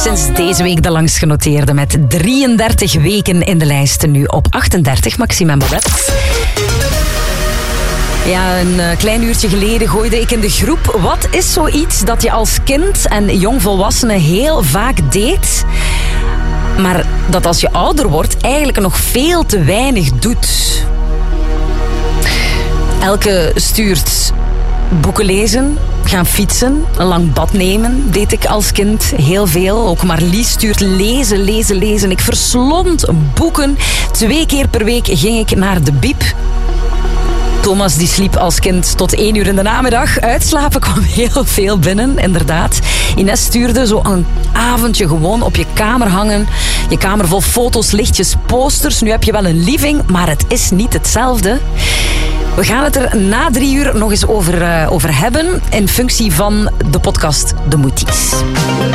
Sinds deze week de langst genoteerde met 33 weken in de lijst. Nu op 38, Maxime en Babette. Ja, een klein uurtje geleden gooide ik in de groep. Wat is zoiets dat je als kind en jongvolwassene heel vaak deed, maar dat als je ouder wordt eigenlijk nog veel te weinig doet? Elke stuurt boeken lezen, gaan fietsen, een lang bad nemen, deed ik als kind heel veel. Ook Marlies stuurt lezen. Ik verslond boeken. 2 keer per week ging ik naar de biep. Thomas die sliep als kind tot 1 uur in de namiddag. Uitslapen kwam heel veel binnen, inderdaad. Ines stuurde zo een avondje gewoon op je kamer hangen. Je kamer vol foto's, lichtjes, posters. Nu heb je wel een living, maar het is niet hetzelfde. We gaan het er na 3 uur nog eens over hebben in functie van de podcast De Moeties.